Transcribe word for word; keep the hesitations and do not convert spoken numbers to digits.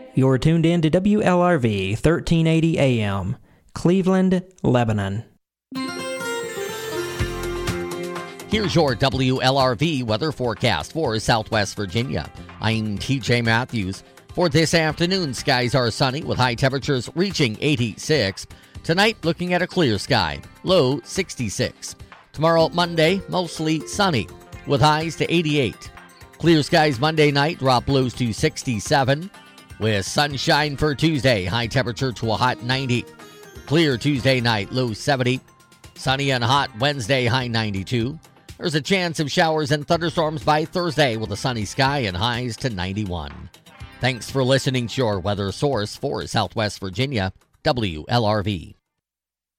You're tuned in to W L R V thirteen eighty A M, Cleveland, Lebanon. Here's your W L R V weather forecast for Southwest Virginia. I'm T J Matthews. For this afternoon, skies are sunny with high temperatures reaching eighty-six. Tonight, looking at a clear sky, low sixty-six. Tomorrow, Monday, mostly sunny with highs to eighty-eight. Clear skies Monday night, drop lows to sixty-seven. With sunshine for Tuesday, high temperature to a hot ninety. Clear Tuesday night, low seventy. Sunny and hot Wednesday, high ninety-two. There's a chance of showers and thunderstorms by Thursday with a sunny sky and highs to ninety-one. Thanks for listening to your weather source for Southwest Virginia, W L R V.